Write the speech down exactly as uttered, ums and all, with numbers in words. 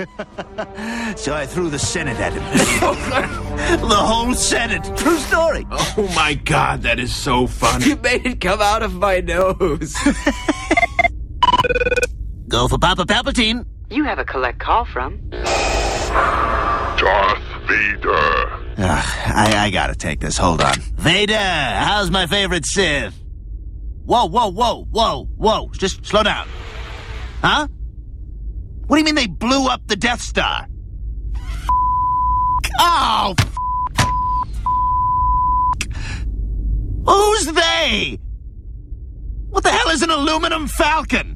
So I threw the Senate at him. The whole Senate. True story. Oh my God, that is so funny. You made it come out of my nose. Go for Papa Palpatine. You have a collect call from Darth Vader. Ugh, I, I gotta take this. Hold on. Vader, how's my favorite Sith? Whoa, whoa, whoa, whoa, whoa. Just slow down. Huh? What do you mean they blew up the Death Star? Oh, who's they? What the hell is an aluminum falcon?